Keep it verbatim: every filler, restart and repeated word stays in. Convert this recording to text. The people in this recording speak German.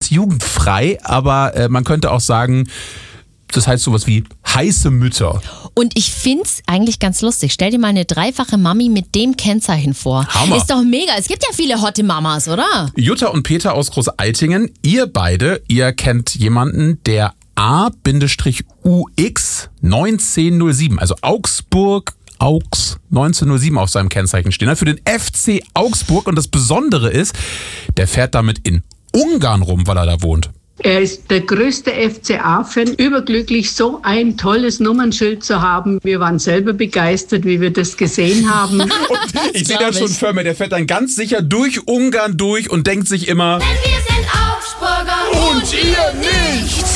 ist jugendfrei, aber äh, man könnte auch sagen, das heißt sowas wie heiße Mütter. Und ich find's eigentlich ganz lustig. Stell dir mal eine dreifache Mami mit dem Kennzeichen vor. Hammer. Ist doch mega. Es gibt ja viele hotte Mamas, oder? Jutta und Peter aus Großaltingen, ihr beide, ihr kennt jemanden, der A U X neunzehnhundertsieben, also Augsburg, Augs neunzehnhundertsieben auf seinem Kennzeichen stehen. Für den F C Augsburg. Und das Besondere ist, der fährt damit in Ungarn rum, weil er da wohnt. Er ist der größte F C A-Fan, überglücklich, so ein tolles Nummernschild zu haben. Wir waren selber begeistert, wie wir das gesehen haben. Und ich sehe das schon vor mir, der fährt dann ganz sicher durch Ungarn durch und denkt sich immer: Denn wir sind Augsburger und ihr nicht!